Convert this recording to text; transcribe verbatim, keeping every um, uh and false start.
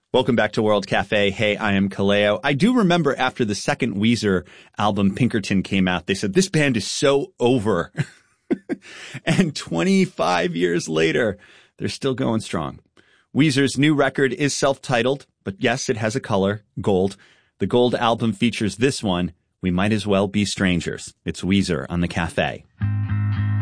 Welcome back to World Cafe. Hey, I am Kaleo. I do remember after the second Weezer album, Pinkerton, came out, they said, this band is so over. And twenty-five years later, they're still going strong. Weezer's new record is self-titled, but yes, it has a color, gold. The gold album features this one, We Might As Well Be Strangers. It's Weezer on the Cafe.